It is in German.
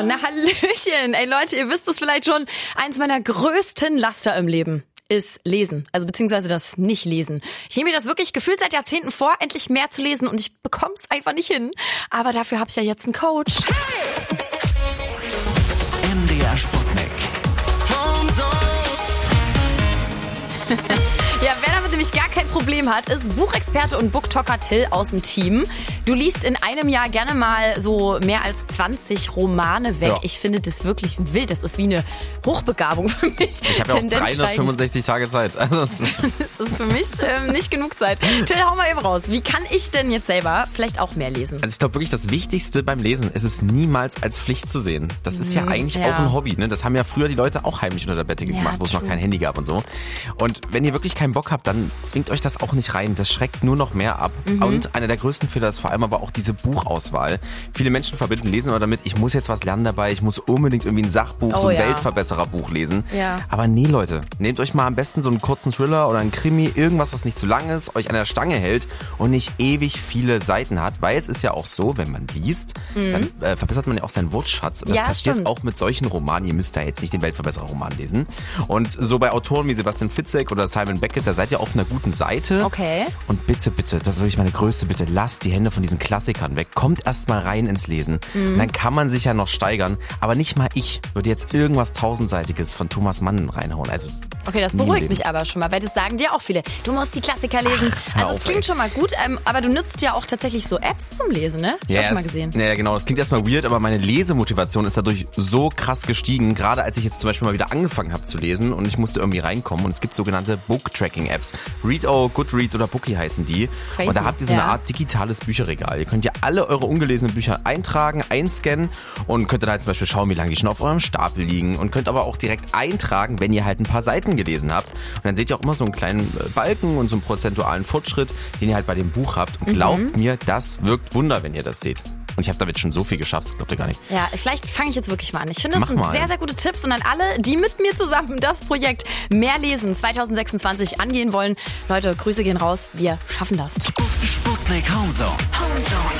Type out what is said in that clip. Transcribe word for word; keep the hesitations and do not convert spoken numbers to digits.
na hallöchen. Ey Leute, ihr wisst es vielleicht schon, eins meiner größten Laster im Leben ist Lesen, also beziehungsweise das Nicht-Lesen. Ich nehme mir das wirklich gefühlt seit Jahrzehnten vor, endlich mehr zu lesen und ich bekomme es einfach nicht hin. Aber dafür habe ich ja jetzt einen Coach. M D R Sputnik. Ja, wer damit nämlich gar kein Problem hat, ist Buchexperte und Booktalker Till aus dem Team. Du liest in einem Jahr gerne mal so mehr als zwanzig Romane weg. Ja. Ich finde das wirklich wild. Das ist wie eine Hochbegabung für mich. Ich habe ja auch dreihundertfünfundsechzig Tage Zeit. Also das ist für mich ähm, nicht genug Zeit. Till, hau mal eben raus. Wie kann ich denn jetzt selber vielleicht auch mehr lesen? Also ich glaube wirklich, das Wichtigste beim Lesen ist es niemals als Pflicht zu sehen. Das ist ja eigentlich ja. auch ein Hobby. Ne? Das haben ja früher die Leute auch heimlich unter der Bettdecke gemacht, ja, wo es noch kein Handy gab und so. Und wenn ihr wirklich keinen Bock habt, dann zwingt euch das auch nicht rein. Das schreckt nur noch mehr ab. Mhm. Und einer der größten Fehler ist vor allem aber auch diese Buchauswahl. Viele Menschen verbinden Lesen aber damit, ich muss jetzt was lernen dabei, ich muss unbedingt irgendwie ein Sachbuch, oh, so ein ja. Weltverbessererbuch lesen. Ja. Aber nee, Leute, nehmt euch mal am besten so einen kurzen Thriller oder einen Krimi, irgendwas, was nicht zu lang ist, euch an der Stange hält und nicht ewig viele Seiten hat, weil es ist ja auch so, wenn man liest, mhm. dann äh, verbessert man ja auch seinen Wortschatz. Und das ja, passiert stimmt. auch mit solchen Romanen. Ihr müsst da jetzt nicht den Weltverbesserer-Roman lesen. Und so bei Autoren wie Sebastian Fitzek oder Simon Beckett, da seid ihr auf einer guten Seite. Okay. Und bitte, bitte, das ist wirklich meine größte Bitte, lasst die Hände von diesen Klassikern weg. Kommt erst mal rein ins Lesen. Mhm. Und dann kann man sich ja noch steigern. Aber nicht mal ich würde jetzt irgendwas Tausendseitiges von Thomas Mann reinhauen. Also okay, das beruhigt mich aber schon mal, weil das sagen dir auch viele. Du musst die Klassiker lesen. Ach, also das klingt ey. schon mal gut, ähm, aber du nutzt ja auch tatsächlich so Apps zum Lesen, ne? Ja, yes. schon mal gesehen. Ja, genau. Das klingt erstmal weird, aber meine Lesemotivation ist dadurch so krass gestiegen. Gerade als ich jetzt zum Beispiel mal wieder angefangen habe zu lesen und ich musste irgendwie reinkommen. Und es gibt sogenannte Book-Tracking-Apps. Reado, Goodreads oder Bookie heißen die. Crazy. Und da habt ihr so eine ja. Art digitales Bücherregal. Ihr könnt ja alle eure ungelesenen Bücher eintragen, einscannen und könnt dann halt zum Beispiel schauen, wie lange die schon auf eurem Stapel liegen und könnt aber auch direkt eintragen, wenn ihr halt ein paar Seiten gelesen habt. Und dann seht ihr auch immer so einen kleinen Balken und so einen prozentualen Fortschritt, den ihr halt bei dem Buch habt. Und glaubt mhm. mir, das wirkt Wunder, wenn ihr das seht. Und ich habe damit schon so viel geschafft, das glaubt ihr gar nicht. Ja, vielleicht fange ich jetzt wirklich mal an. Ich finde, das Mach sind mal. sehr, sehr gute Tipps. Und an alle, die mit mir zusammen das Projekt Mehr Lesen zwanzig sechsundzwanzig angehen wollen, Leute, Grüße gehen raus. Wir schaffen das. Sputnik Homezone. Homezone.